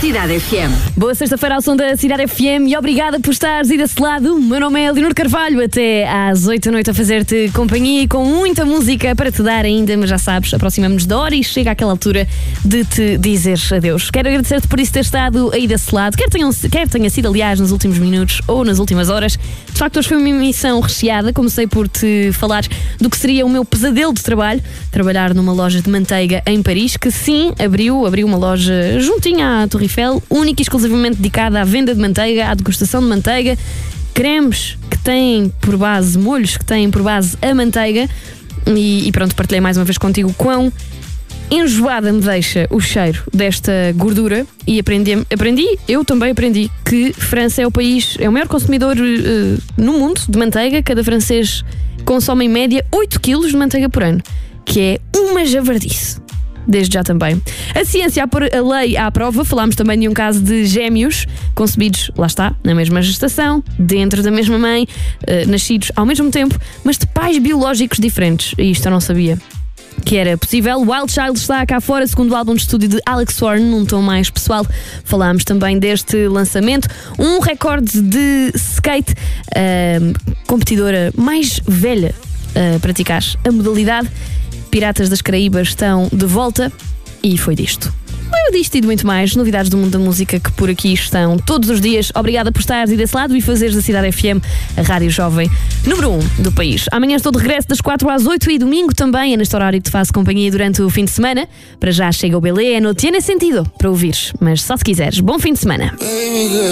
Cidade FM. Boa sexta-feira ao som da Cidade FM e obrigada por estares aí desse lado. O meu nome é Leonor Carvalho, até às 8 da noite a fazer-te companhia e com muita música para te dar ainda, mas já sabes, aproximamos-nos da hora e chega àquela altura de te dizer adeus. Quero agradecer-te por isso ter estado aí desse lado, quer tenha sido, aliás, nos últimos minutos ou nas últimas horas. De facto, hoje foi uma emissão recheada. Comecei por te falar do que seria o meu pesadelo de trabalho, trabalhar numa loja de manteiga em Paris, que sim, abriu uma loja juntinha à Torre Eiffel, única e exclusivamente dedicada à venda de manteiga, à degustação de manteiga, cremes que têm por base, molhos que têm por base a manteiga. E pronto, partilhei mais uma vez contigo quão enjoada me deixa o cheiro desta gordura e eu também aprendi que França é o maior consumidor no mundo de manteiga. Cada francês consome em média 8 kg de manteiga por ano, que é uma javardice. Desde já também. A ciência a pôr a lei à prova. Falámos também de um caso de gêmeos concebidos, lá está, na mesma gestação, dentro da mesma mãe, nascidos ao mesmo tempo, mas de pais biológicos diferentes. E isto eu não sabia que era possível. Wild Child está cá fora, segundo o álbum de estúdio de Alex Warren, num tom mais pessoal. Falámos também deste lançamento. Um recorde de skate, competidora mais velha a praticar a modalidade. Piratas das Caraíbas estão de volta e foi disto. Eu disto e de muito mais, novidades do mundo da música que por aqui estão todos os dias. Obrigada por estares aí desse lado e fazeres da Cidade FM a rádio jovem número 1 do país. Amanhã estou de regresso das 4 às 8 e domingo também é neste horário que te faço companhia durante o fim de semana. Para já chega o Belé, não tiene sentido para ouvires, mas só se quiseres. Bom fim de semana.